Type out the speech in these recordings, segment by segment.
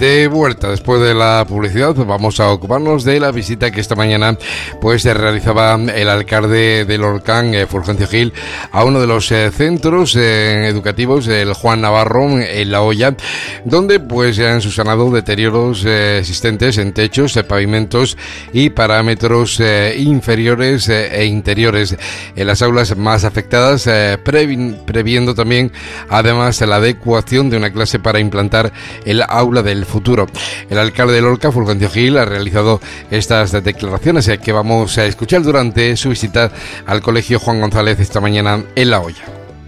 De vuelta después de la publicidad, vamos a ocuparnos de la visita que esta mañana se realizaba el alcalde de Lorca, Fulgencio Gil, a uno de los centros educativos, el Juan Navarro, en La Hoya, donde se han subsanado deterioros existentes en techos, pavimentos y parámetros inferiores e interiores en las aulas más afectadas, previendo también además la adecuación de una clase para implantar el aula del futuro. El alcalde de Lorca, Fulgencio Gil, ha realizado estas declaraciones que vamos a escuchar durante su visita al Colegio Juan González esta mañana en La Hoya.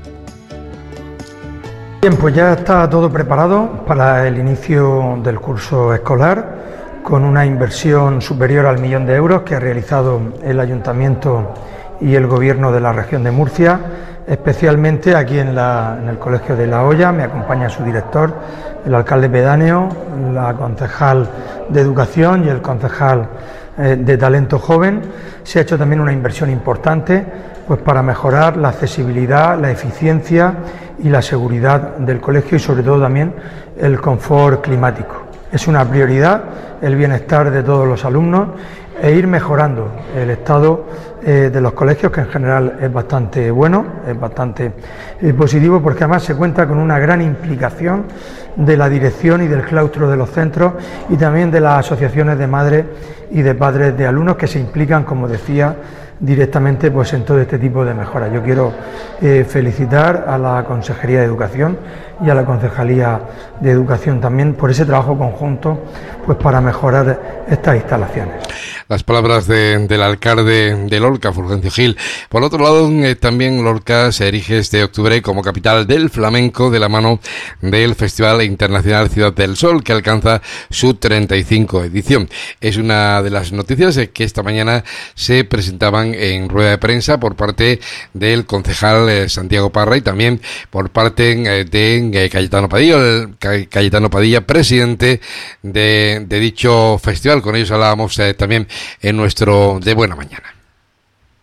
Bien, pues ya está todo preparado para el inicio del curso escolar, con una inversión superior al 1 millón de euros que ha realizado el Ayuntamiento y el Gobierno de la región de Murcia, especialmente aquí en el Colegio de La Hoya. Me acompaña su director, el alcalde pedáneo, la concejal de Educación y el concejal de Talento Joven. Se ha hecho también una inversión importante para mejorar la accesibilidad, la eficiencia y la seguridad del colegio y sobre todo también el confort climático. Es una prioridad el bienestar de todos los alumnos e ir mejorando el estado de los colegios, que en general es bastante bueno, es bastante positivo, porque además se cuenta con una gran implicación de la dirección y del claustro de los centros y también de las asociaciones de madres y de padres de alumnos que se implican, como decía, directamente en todo este tipo de mejoras. Yo quiero felicitar a la Consejería de Educación y a la Concejalía de Educación también por ese trabajo conjunto para mejorar estas instalaciones. Las palabras del alcalde de Lorca, Fulgencio Gil. Por otro lado, también Lorca se erige este octubre como capital del flamenco de la mano del Festival Internacional Ciudad del Sol, que alcanza su 35 edición. Es una de las noticias que esta mañana se presentaban en rueda de prensa por parte del concejal Santiago Parra y también por parte de Cayetano Padilla, presidente de dicho festival. Con ellos hablábamos también en nuestro De Buena Mañana.